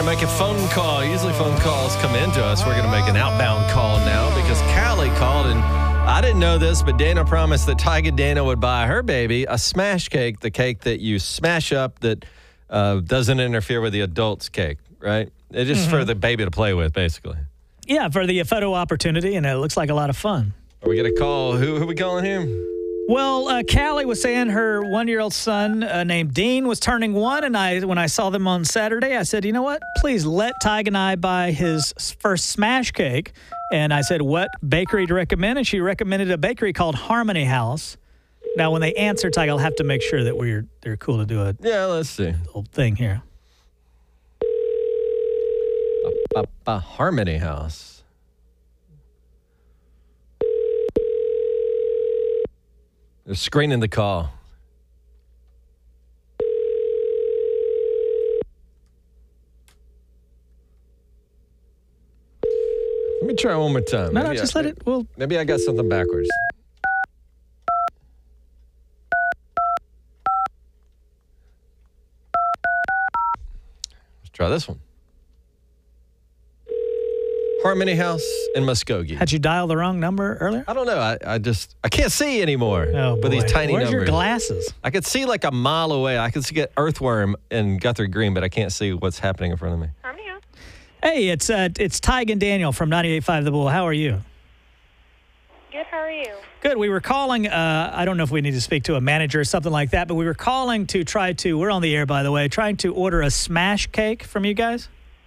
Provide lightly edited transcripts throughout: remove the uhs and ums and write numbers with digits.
going to make a phone call. Usually phone calls come into us. We're going to make an outbound call now because Callie called, and I didn't know this, but Dana promised that Tyga Dana would buy her baby a smash cake, the cake that you smash up that doesn't interfere with the adult's cake, right? It's just for the baby to play with, basically. Yeah, for the photo opportunity, and it looks like a lot of fun. Are we going to call? Who are we calling here? Well, Callie was saying her 1-year-old son named Dean was turning 1, and when I saw them on Saturday, I said, you know what? Please let Tyga and I buy his first smash cake. And I said, what bakery to recommend? And she recommended a bakery called Harmony House. Now, when they answer, Tyga, I'll have to make sure that they're cool to do let's see. Little thing here. Harmony House. They're screening the call. Let me try one more time. No, just let it. Well, maybe I got something backwards. Let's try this one. Harmony House in Muskogee. Had you dialed the wrong number earlier? I don't know. I can't see anymore with these tiny numbers. Where's your glasses? I could see like a mile away. I could see get Earthworm in Guthrie Green, but I can't see what's happening in front of me. Harmony House. Hey, it's Tyga and Daniel from 98.5 The Bull. How are you? Good, how are you? Good. We were calling, I don't know if we need to speak to a manager or something like that, but we were calling to try to, we're on the air, by the way, trying to order a smash cake from you guys.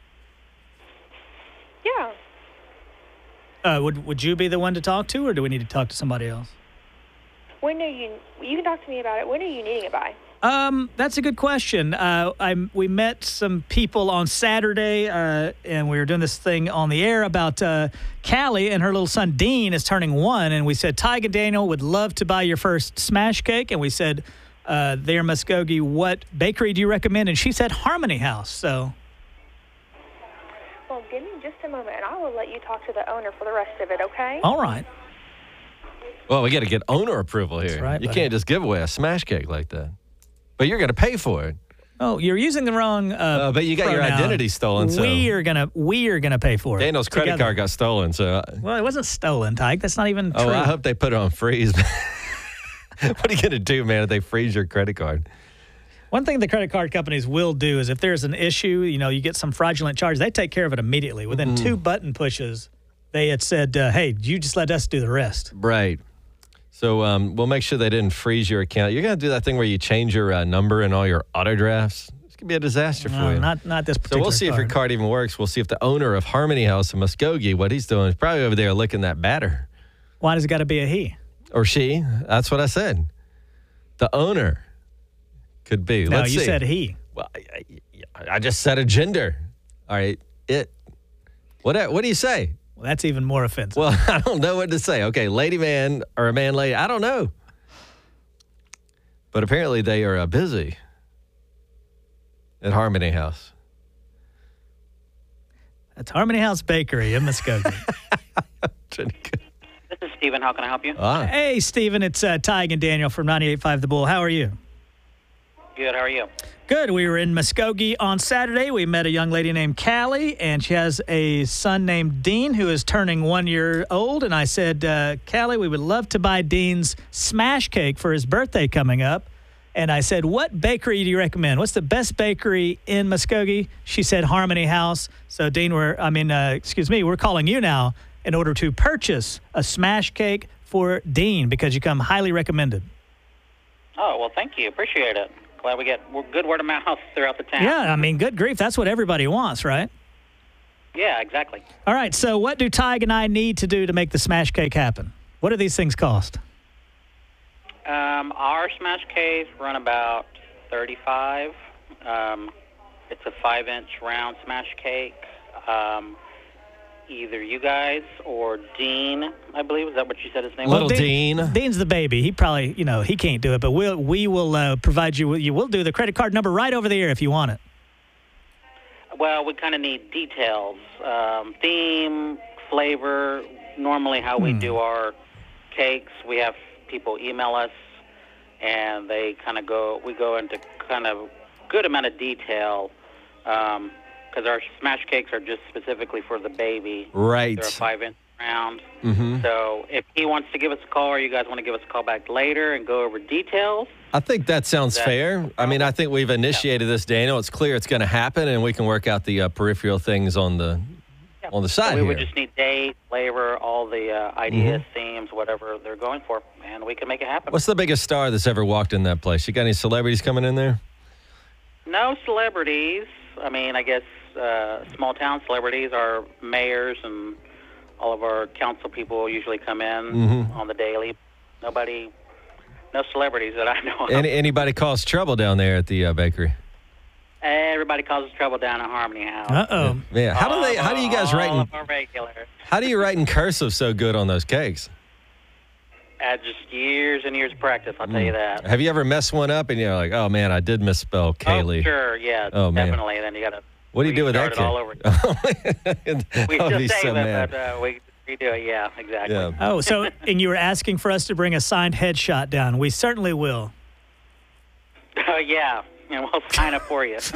Yeah. Would you be the one to talk to, or do we need to talk to somebody else? When are you can talk to me about it. When are you needing it by? That's a good question. We met some people on Saturday, and we were doing this thing on the air about Callie and her little son Dean is turning 1, and we said Tyga Daniel would love to buy your first smash cake, and we said there in Muskogee, what bakery do you recommend? And she said Harmony House. So. Well, give me just a moment, and I will let you talk to the owner for the rest of it, okay? All right. Well, we got to get owner approval here. That's right, you buddy. can't just give away a smash cake like that. But you're going to pay for it. Oh, you're using the wrong. But you got your pronoun. identity stolen. So we are gonna pay for it. Daniel's credit together. card got stolen. So Well, it wasn't stolen, Tyke. That's not even true. I hope they put it on freeze. What are you going to do, man, if they freeze your credit card? One thing the credit card companies will do is if there's an issue, you get some fraudulent charge, they take care of it immediately. Within 2 button pushes, they had said, hey, you just let us do the rest. Right. So we'll make sure they didn't freeze your account. You're going to do that thing where you change your number in all your auto drafts. It's going to be a disaster for you. Not this particular So we'll see if your card even works. We'll see if the owner of Harmony House in Muskogee, what he's doing, is probably over there licking that batter. Why does it got to be a he? Or she. That's what I said. The owner could be. No, Let's you see. said he. Well, I just said a gender. All right. What do you say? Well, that's even more offensive. Well, I don't know what to say. Okay, lady man or a man lady. I don't know. But apparently they are busy at Harmony House. That's Harmony House Bakery in Muskogee. This is Steven. How can I help you? Hey, Steven. It's Tyga and Daniel from 98.5 The Bull. How are you? Good. How are you? Good. We were in Muskogee on Saturday. We met a young lady named Callie, and she has a son named Dean who is turning 1 year old. And I said, Callie, we would love to buy Dean's smash cake for his birthday coming up. And I said, what bakery do you recommend? What's the best bakery in Muskogee? She said Harmony House. So, Dean, we're calling you now in order to purchase a smash cake for Dean because you come highly recommended. Oh, well, thank you. Appreciate it. Glad we get good word of mouth throughout the town. Yeah, good grief. That's what everybody wants, right? Yeah, exactly. All right, so what do Tyga and I need to do to make the smash cake happen? What do these things cost? Our smash cakes run about $35. It's a 5-inch round smash cake. Either you guys or Dean, I believe. Is that what you said his name Little was? Dean. Dean's the baby. He probably, he can't do it, but we will provide you. We'll do the credit card number right over the air if you want it. Well, we kind of need details. Theme, flavor, normally how we do our cakes. We have people email us, and they we go into kind of good amount of detail, because our smash cakes are just specifically for the baby. Right. They're a 5-inch round. Mm-hmm. So if he wants to give us a call, or you guys want to give us a call back later and go over details. I think that sounds fair. I mean, I think we've initiated this, Daniel. It's clear it's going to happen, and we can work out the peripheral things on the side so we here. would just need date, flavor, all the ideas, themes, whatever they're going for, and we can make it happen. What's the biggest star that's ever walked in that place? You got any celebrities coming in there? No celebrities. I mean, I guess small town celebrities are mayors, and all of our council people usually come in on the daily. No celebrities that I know of. Anybody cause trouble down there at the bakery? Everybody causes trouble down at Harmony House. Uh-oh. Yeah. How do you guys write All in, of our regulars. how do you write in cursive so good on those cakes? Just years and years of practice, I'll tell you that. Have you ever messed one up and you're like, oh man, I did misspell Kaylee? Oh, sure, yeah, Oh, man. definitely. Then you got to. What do you do with that All cake? over. We I'll still be save so it, mad. but we redo it. Yeah, exactly. Yeah. Oh, so, and you were asking for us to bring a signed headshot down. We certainly will. Yeah, and we'll sign up for you.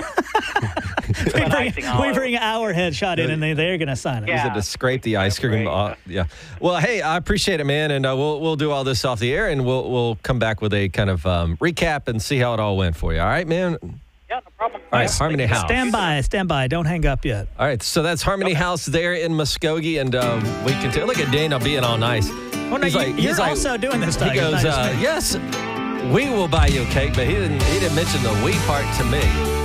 We bring our headshot in, and they're going to sign it. Yeah. Use it to scrape the ice cream Great. off. Yeah. Well, hey, I appreciate it, man, and we'll do all this off the air, and we'll come back with a kind of recap and see how it all went for you. All right, man. Yeah, no problem. All right, Harmony House. Stand by. Don't hang up yet. All right, so that's Harmony House there in Muskogee, and we can look at Dana being all nice. Oh, no, you're also doing this, He Tiger. goes, Not just me. yes, we will buy you a cake, but he didn't mention the we part to me.